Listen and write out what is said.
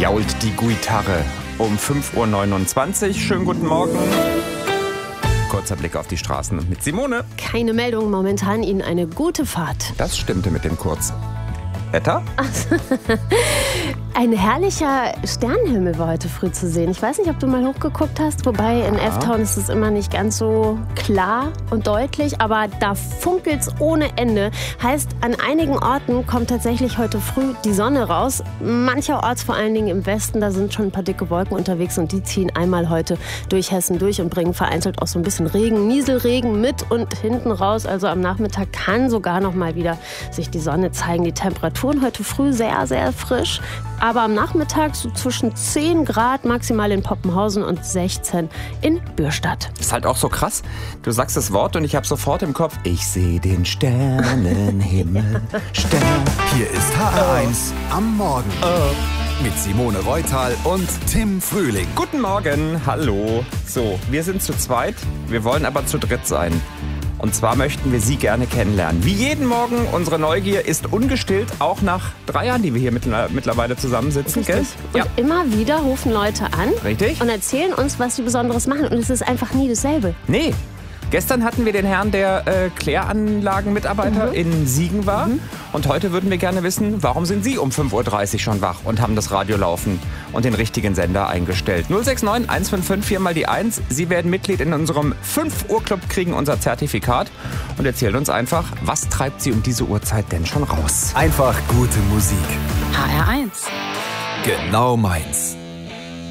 jault die Gitarre um 5.29 Uhr. Schönen guten Morgen. Kurzer Blick auf die Straßen mit Simone. Keine Meldung, momentan Ihnen eine gute Fahrt. Das stimmte mit dem Kurz. Wetter? Ein herrlicher Sternenhimmel war heute früh zu sehen. Ich weiß nicht, ob du mal hochgeguckt hast, wobei in F-Town ist es immer nicht ganz so klar und deutlich, aber da funkelt's ohne Ende. Heißt, an einigen Orten kommt tatsächlich heute früh die Sonne raus. Mancherorts, vor allen Dingen im Westen, da sind schon ein paar dicke Wolken unterwegs und die ziehen einmal heute durch Hessen durch und bringen vereinzelt auch so ein bisschen Regen, Nieselregen mit und hinten raus. Also am Nachmittag kann sogar noch mal wieder sich die Sonne zeigen. Die Temperaturen heute früh sehr, sehr frisch. Aber am Nachmittag so zwischen 10 Grad maximal in Poppenhausen und 16 in Bürstadt. Ist halt auch so krass. Du sagst das Wort und ich habe sofort im Kopf, ich sehe den Sternenhimmel. Hier ist HR1 am Morgen. Mit Simone Reutal und Tim Frühling. Guten Morgen, hallo. So, wir sind zu zweit, wir wollen aber zu dritt sein. Und zwar möchten wir Sie gerne kennenlernen. Wie jeden Morgen, unsere Neugier ist ungestillt, auch nach 3 Jahren, die wir hier mittlerweile zusammensitzen. Gell? Und immer wieder rufen Leute an. Richtig. Und erzählen uns, was sie Besonderes machen. Und es ist einfach nie dasselbe. Nee. Gestern hatten wir den Herrn, der Kläranlagenmitarbeiter in Siegen war. Und heute würden wir gerne wissen, warum sind Sie um 5.30 Uhr schon wach und haben das Radio laufen und den richtigen Sender eingestellt. 069 155 4 mal die 1. Sie werden Mitglied in unserem 5 Uhr Club, kriegen unser Zertifikat und erzählen uns einfach, was treibt Sie um diese Uhrzeit denn schon raus? Einfach gute Musik. HR1. Genau meins.